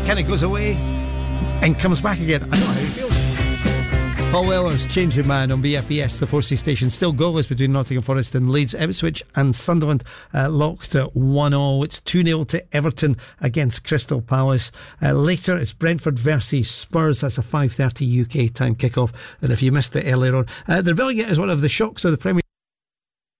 kind of goes away and comes back again. I know how he feels. Paul Weller's Changing Man on BFBS, the 4C station. Still goalless between Nottingham Forest and Leeds. Ipswich and Sunderland locked at 1-1. It's 2-0 to Everton against Crystal Palace. Later it's Brentford versus Spurs. That's a 5:30 UK time kickoff. And if you missed it earlier on, the Relegate is one of the shocks of the Premier